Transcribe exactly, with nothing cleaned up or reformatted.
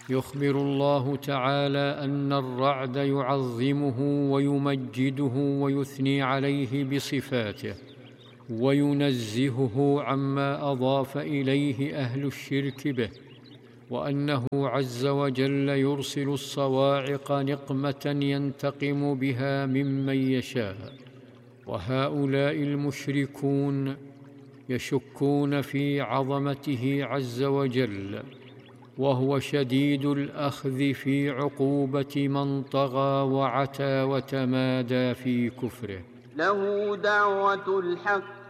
يخبر الله تعالى أن الرعد يعظمه ويمجده ويثني عليه بصفاته وينزهه عما أضاف إليه أهل الشرك به، وأنه عز وجل يرسل الصواعق نقمة ينتقم بها ممن يشاء. وهؤلاء المشركون يشكون في عظمته عز وجل، وهو شديد الأخذ في عقوبة من طغى وعتى وتمادى في كفره. له دعوة الحق